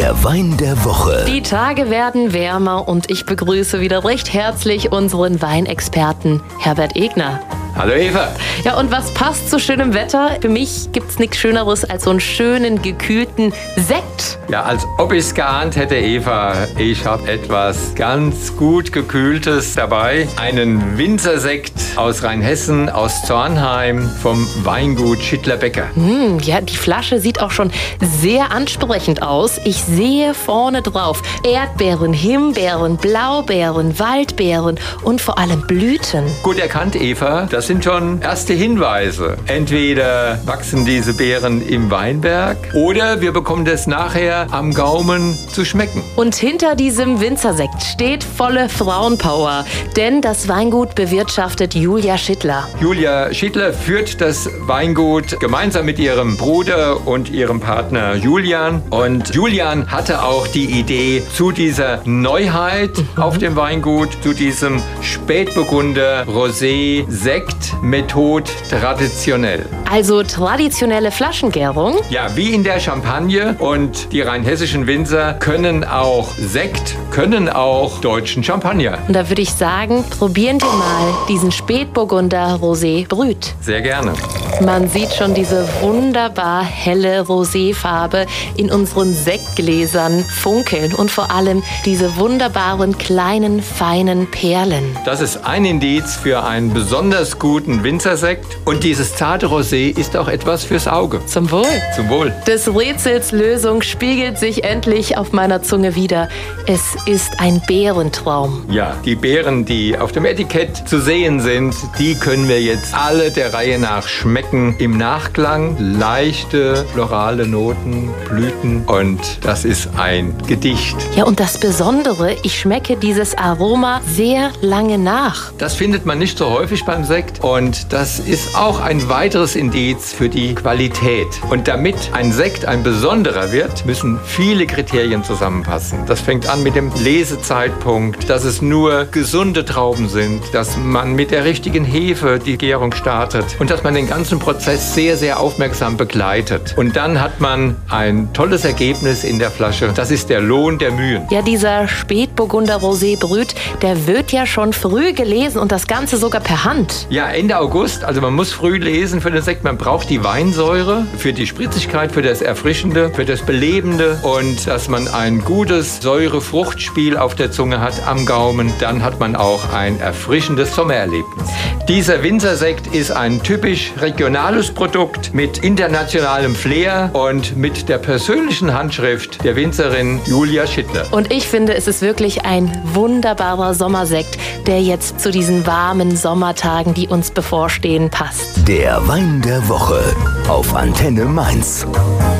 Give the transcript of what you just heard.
Der Wein der Woche. Die Tage werden wärmer und ich begrüße wieder recht herzlich unseren Weinexperten Herbert Egner. Hallo Eva. Ja, und was passt zu schönem Wetter? Für mich gibt's nichts Schöneres als so einen schönen, gekühlten Sekt. Ja, als ob ich es geahnt hätte, Eva. Ich habe etwas ganz gut Gekühltes dabei. Einen Winzersekt aus Rheinhessen, aus Zornheim, vom Weingut Schittler-Becker. Ja, die Flasche sieht auch schon sehr ansprechend aus. Ich sehe vorne drauf Erdbeeren, Himbeeren, Blaubeeren, Waldbeeren und vor allem Blüten. Gut erkannt, Eva. Das sind schon erste Hinweise. Entweder wachsen diese Beeren im Weinberg oder wir bekommen das nachher am Gaumen zu schmecken. Und hinter diesem Winzersekt steht volle Frauenpower, denn das Weingut bewirtschaftet Julia Schittler. Julia Schittler führt das Weingut gemeinsam mit ihrem Bruder und ihrem Partner Julian. Und Julian hatte auch die Idee zu dieser Neuheit auf dem Weingut, zu diesem Spätburgunder Rosé-Sekt, Methode traditionell. Also traditionelle Flaschengärung? Ja, wie in der Champagne, und die rheinhessischen Winzer können auch Sekt, können auch deutschen Champagner. Und da würde ich sagen, probieren wir mal diesen Spätburgunder Rosé Brüt. Sehr gerne. Man sieht schon diese wunderbar helle Roséfarbe in unseren Sektgläsern funkeln und vor allem diese wunderbaren kleinen, feinen Perlen. Das ist ein Indiz für einen besonders guten Winzersekt. Und dieses zarte Rosé ist auch etwas fürs Auge. Zum Wohl. Zum Wohl. Des Rätsels Lösung spiegelt sich endlich auf meiner Zunge wider. Es ist ein Beerentraum. Ja, die Beeren, die auf dem Etikett zu sehen sind, die können wir jetzt alle der Reihe nach schmecken. Im Nachklang leichte florale Noten, Blüten, und das ist ein Gedicht. Ja, und das Besondere, ich schmecke dieses Aroma sehr lange nach. Das findet man nicht so häufig beim Sekt, und das ist auch ein weiteres Indiz für die Qualität. Und damit ein Sekt ein besonderer wird, müssen viele Kriterien zusammenpassen. Das fängt an mit dem Lesezeitpunkt, dass es nur gesunde Trauben sind, dass man mit der richtigen Hefe die Gärung startet und dass man den ganzen Prozess sehr, sehr aufmerksam begleitet. Und dann hat man ein tolles Ergebnis in der Flasche. Das ist der Lohn der Mühen. Ja, dieser Spätburgunder Rosé Brüt, der wird ja schon früh gelesen und das Ganze sogar per Hand. Ja, Ende August, also man muss früh lesen für den Sekt. Man braucht die Weinsäure für die Spritzigkeit, für das Erfrischende, für das Belebende, und dass man ein gutes Säure-Fruchtspiel auf der Zunge hat, am Gaumen. Dann hat man auch ein erfrischendes Sommererlebnis. Dieser Winzersekt ist ein typisch regionales Produkt mit internationalem Flair und mit der persönlichen Handschrift der Winzerin Julia Schittler. Und ich finde, es ist wirklich ein wunderbarer Sommersekt, der jetzt zu diesen warmen Sommertagen, die uns bevorstehen, passt. Der Wein der Woche auf Antenne Mainz.